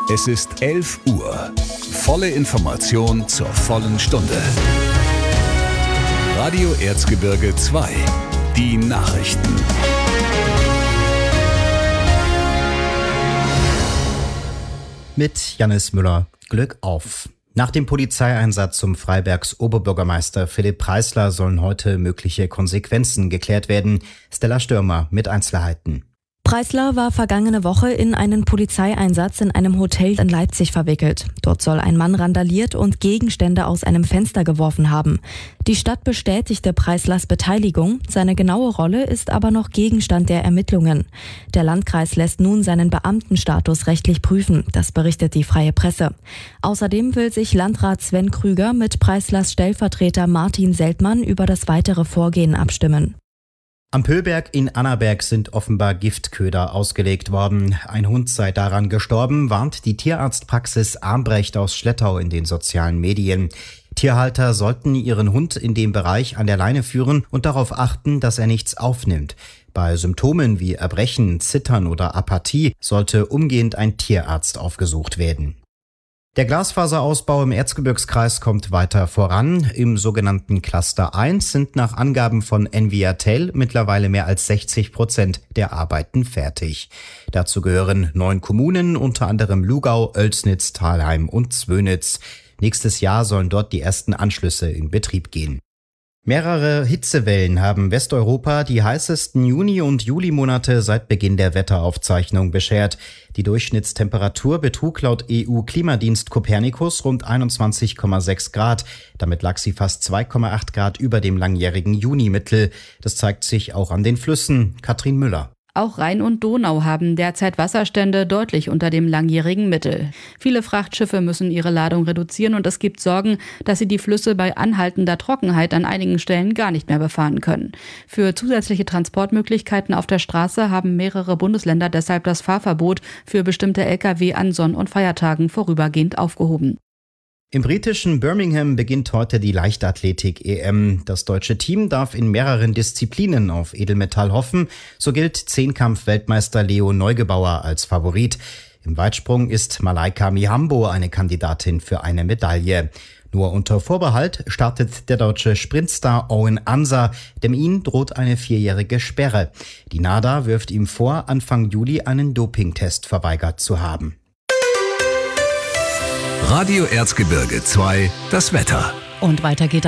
Es ist 11 Uhr. Volle Information zur vollen Stunde. Radio Erzgebirge 2. Die Nachrichten. Mit Jannis Müller. Glück auf. Nach dem Polizeieinsatz zum Freibergs Oberbürgermeister Philipp Preisler sollen heute mögliche Konsequenzen geklärt werden. Stella Stürmer mit Einzelheiten. Preisler war vergangene Woche in einen Polizeieinsatz in einem Hotel in Leipzig verwickelt. Dort soll ein Mann randaliert und Gegenstände aus einem Fenster geworfen haben. Die Stadt bestätigte Preislers Beteiligung. Seine genaue Rolle ist aber noch Gegenstand der Ermittlungen. Der Landkreis lässt nun seinen Beamtenstatus rechtlich prüfen. Das berichtet die Freie Presse. Außerdem will sich Landrat Sven Krüger mit Preislers Stellvertreter Martin Seltmann über das weitere Vorgehen abstimmen. Am Pöhlberg in Annaberg sind offenbar Giftköder ausgelegt worden. Ein Hund sei daran gestorben, warnt die Tierarztpraxis Armbrecht aus Schlettau in den sozialen Medien. Tierhalter sollten ihren Hund in dem Bereich an der Leine führen und darauf achten, dass er nichts aufnimmt. Bei Symptomen wie Erbrechen, Zittern oder Apathie sollte umgehend ein Tierarzt aufgesucht werden. Der Glasfaserausbau im Erzgebirgskreis kommt weiter voran. Im sogenannten Cluster 1 sind nach Angaben von Enviatel mittlerweile mehr als 60% der Arbeiten fertig. Dazu gehören 9 Kommunen, unter anderem Lugau, Oelsnitz, Thalheim und Zwönitz. Nächstes Jahr sollen dort die ersten Anschlüsse in Betrieb gehen. Mehrere Hitzewellen haben Westeuropa die heißesten Juni- und Julimonate seit Beginn der Wetteraufzeichnung beschert. Die Durchschnittstemperatur betrug laut EU-Klimadienst Copernicus rund 21,6 Grad. Damit lag sie fast 2,8 Grad über dem langjährigen Junimittel. Das zeigt sich auch an den Flüssen. Katrin Müller. Auch Rhein und Donau haben derzeit Wasserstände deutlich unter dem langjährigen Mittel. Viele Frachtschiffe müssen ihre Ladung reduzieren und es gibt Sorgen, dass sie die Flüsse bei anhaltender Trockenheit an einigen Stellen gar nicht mehr befahren können. Für zusätzliche Transportmöglichkeiten auf der Straße haben mehrere Bundesländer deshalb das Fahrverbot für bestimmte Lkw an Sonn- und Feiertagen vorübergehend aufgehoben. Im britischen Birmingham beginnt heute die Leichtathletik-EM. Das deutsche Team darf in mehreren Disziplinen auf Edelmetall hoffen. So gilt Zehnkampf-Weltmeister Leo Neugebauer als Favorit. Im Weitsprung ist Malaika Mihambo eine Kandidatin für eine Medaille. Nur unter Vorbehalt startet der deutsche Sprintstar Owen Ansa. Dem ihn droht eine 4-jährige Sperre. Die NADA wirft ihm vor, Anfang Juli einen Dopingtest verweigert zu haben. Radio Erzgebirge 2, das Wetter. Und weiter geht